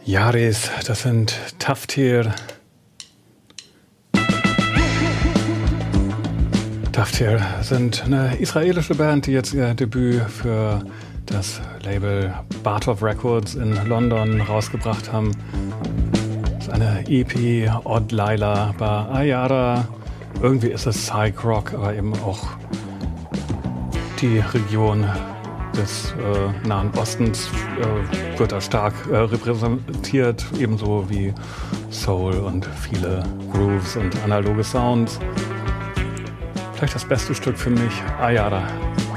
Yaris, das sind Taftir. Taftir sind eine israelische Band, die jetzt ihr Debüt für das Label Bartov Records in London rausgebracht haben. Das ist eine EP, Odd Laila bei Ayara. Irgendwie ist es Psych Rock, aber eben auch die Region des Nahen Ostens wird da stark repräsentiert, ebenso wie Soul und viele Grooves und analoge Sounds. Vielleicht das beste Stück für mich, Ayara.